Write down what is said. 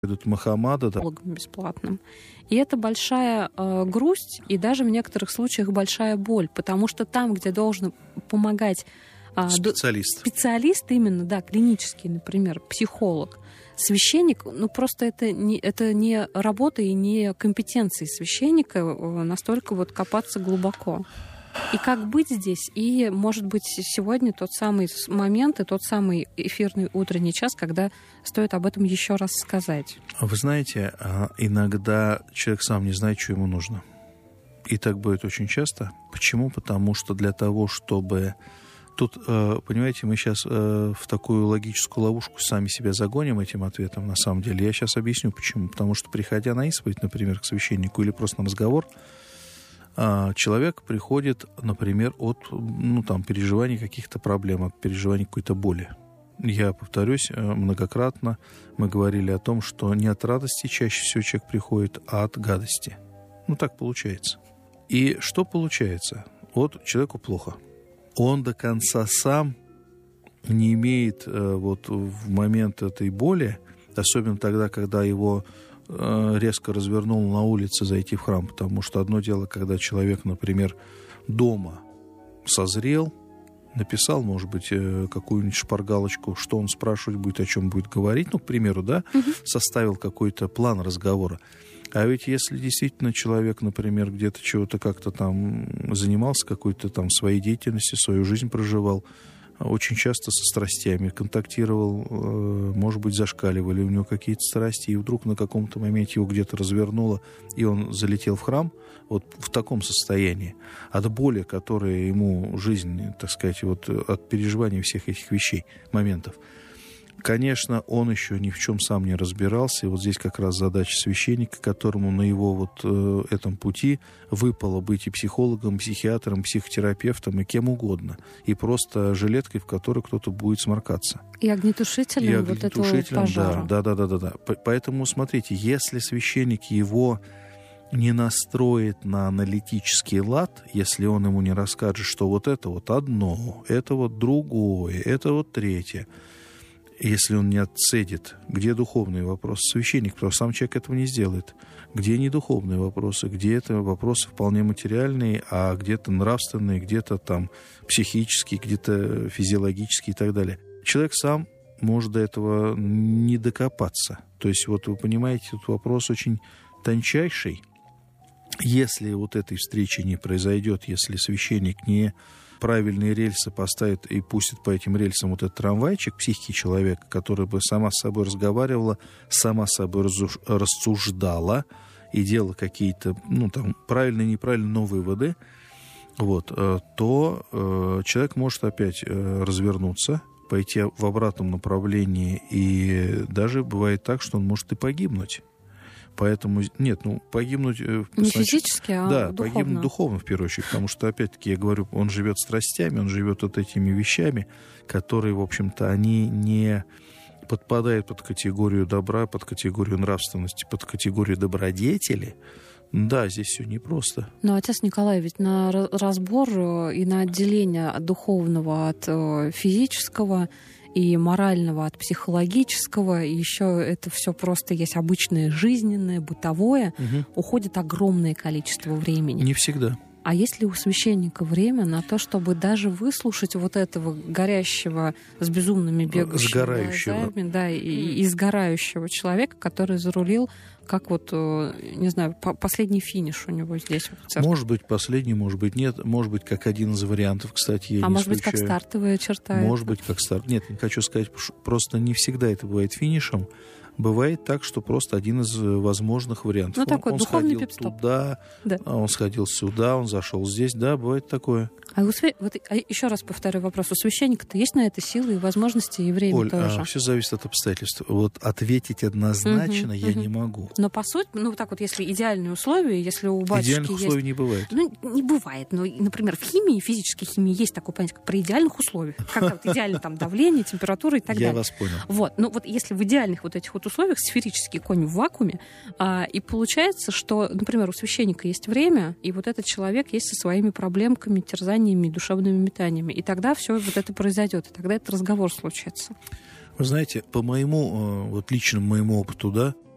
Махамада, да. Бесплатным. И это большая грусть и даже в некоторых случаях большая боль, потому что там, где должен помогать специалист именно, да, клинический, например, психолог, священник, просто это не работа и не компетенции священника настолько вот копаться глубоко. И как быть здесь? И, может быть, сегодня тот самый момент и тот самый эфирный утренний час, когда стоит об этом еще раз сказать. Вы знаете, иногда человек сам не знает, что ему нужно. И так будет очень часто. Почему? Потому что для того, чтобы... Тут, понимаете, мы сейчас в такую логическую ловушку сами себя загоним этим ответом, на самом деле. Я сейчас объясню, почему. Потому что, приходя на исповедь, например, к священнику или просто на разговор, человек приходит, например, от переживаний каких-то проблем, от переживаний какой-то боли. Я повторюсь, многократно мы говорили о том, что не от радости чаще всего человек приходит, а от гадости. Так получается. И что получается? Вот человеку плохо. Он до конца сам не имеет в момент этой боли, особенно тогда, когда его резко развернул на улице зайти в храм, потому что одно дело, когда человек, например, дома созрел, написал, может быть, какую-нибудь шпаргалочку, что он спрашивать будет, о чем будет говорить, к примеру, да, составил какой-то план разговора. А ведь если действительно человек, например, где-то чего-то как-то там занимался, какой-то там своей деятельностью, свою жизнь проживал, очень часто со страстями контактировал, может быть, зашкаливали у него какие-то страсти, и вдруг на каком-то моменте его где-то развернуло, и он залетел в храм вот в таком состоянии, от боли, которая ему жизнь, так сказать, вот от переживания всех этих вещей, моментов. Конечно, он еще ни в чем сам не разбирался, и вот здесь как раз задача священника, которому на его этом пути выпало быть и психологом, психиатром, психотерапевтом, и кем угодно, и просто жилеткой, в которой кто-то будет сморкаться. И огнетушителем вот этого пожара. Да. Поэтому, смотрите, если священник его не настроит на аналитический лад, если он ему не расскажет, что вот это вот одно, это вот другое, это вот третье, если он не отцедит, где духовные вопросы, священник, потому что сам человек этого не сделает, где не духовные вопросы, где это вопросы вполне материальные, а где-то нравственные, где-то там психические, где-то физиологические и так далее. Человек сам может до этого не докопаться. То есть вот вы понимаете, тут вопрос очень тончайший. Если вот этой встречи не произойдет, если священник не правильные рельсы поставит и пустит по этим рельсам вот этот трамвайчик психики человека, который бы сама с собой разговаривала, сама с собой рассуждала и делала какие-то, правильные и неправильные новые выводы, то человек может опять развернуться, пойти в обратном направлении, и даже бывает так, что он может и погибнуть. Поэтому, погибнуть... Не физически, а да, духовно. Погибнуть духовно, в первую очередь, потому что, опять-таки, я говорю, он живет страстями, он живет вот этими вещами, которые, в общем-то, они не подпадают под категорию добра, под категорию нравственности, под категорию добродетели. Да, здесь все непросто. Но, отец Николай, ведь на разбор и на отделение духовного от физического и морального от психологического, и еще это все просто есть обычное жизненное, бытовое, уходит огромное количество времени. Не всегда. А есть ли у священника время на то, чтобы даже выслушать вот этого горящего с безумными бегущими глазами, да, и сгорающего человека, который зарулил, как не знаю, последний финиш у него здесь. Может быть, последний, может быть, нет. Может быть, как один из вариантов, кстати, я не может быть, как стартовая черта. Может быть, как старт. Нет, не хочу сказать, просто не всегда это бывает финишем. Бывает так, что просто один из возможных вариантов. Такой он духовный сходил пит-стоп. Туда, да. Он сходил сюда, он зашел здесь. Да, бывает такое. Еще раз повторю вопрос. У священника-то есть на это силы и возможности, и время тоже? Все зависит от обстоятельств. Ответить однозначно я не могу. Но по сути, если идеальные условия, если у батюшки идеальных условий не бывает. Не бывает. Но, например, в химии, физической химии есть такое понятие, как при идеальных условиях. Когда идеальное давление, температура и так далее. Я вас понял. Если в идеальных этих условиях сферический конь в вакууме, и получается, что, например, у священника есть время, и этот человек есть со своими проблемками, терзаниями, душевными метаниями. И тогда все это произойдет, и тогда этот разговор случится. Вы знаете, по моему, личному моему опыту, да,